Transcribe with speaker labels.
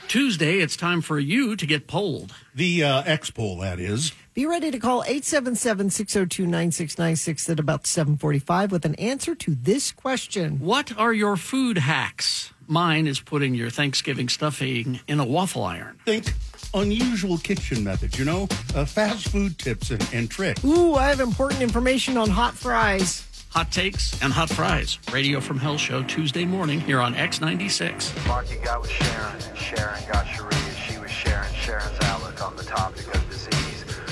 Speaker 1: Tuesday, it's time for you to get polled.
Speaker 2: The X-poll, that is.
Speaker 3: Be ready to call 877-602-9696 at about 7:45 with an answer to this question.
Speaker 1: What are your food hacks? Mine is putting your Thanksgiving stuffing in a waffle iron.
Speaker 2: Think unusual kitchen methods, fast food tips and tricks.
Speaker 3: Ooh, I have important information on hot fries.
Speaker 1: Hot takes and hot fries. Radio from Hell show Tuesday morning here on X96.
Speaker 4: Marky got with Sharon, and Sharon got Sharia. She was sharing Sharon's outlook on the topic of